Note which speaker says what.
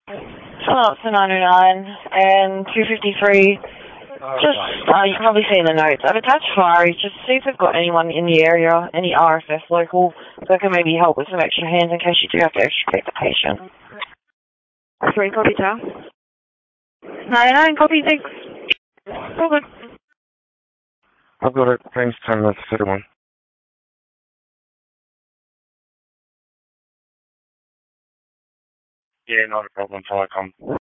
Speaker 1: Someone up to 909 and 253. Just, you can probably see in the notes. I've attached flyeries. Just see if we've got anyone in the area, any RFS local, that can maybe help with some extra hands in case you do have to extricate the patient. 3, copy, Tal. 99, copy, thanks. All good.
Speaker 2: I've got it. Thanks, 10 minutes, 31. Yeah, not a problem until I come.